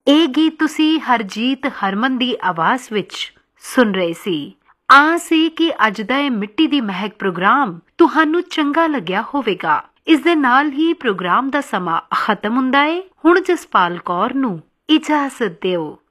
ਇਹ ਗੀਤ ਤੁਸੀਂ ਹਰਜੀਤ ਹਰਮਨ ਦੀ ਆਵਾਜ਼ ਵਿੱਚ ਸੁਣ ਰਹੇ ਸੀ। ਆਸ ਸੀ ਕਿ ਅੱਜ ਦਾ ਇਹ ਮਿੱਟੀ ਦੀ ਮਹਿਕ ਪ੍ਰੋਗਰਾਮ ਤੁਹਾਨੂੰ ਚੰਗਾ ਲੱਗਿਆ ਹੋਵੇਗਾ। ਇਸ ਦੇ ਨਾਲ ਹੀ ਪ੍ਰੋਗਰਾਮ ਦਾ ਸਮਾਂ ਖਤਮ ਹੁੰਦਾ ਹੈ। ਹੁਣ ਜਸਪਾਲ ਕੌਰ ਨੂੰ ਇਜਾਜ਼ਤ ਦਿਓ।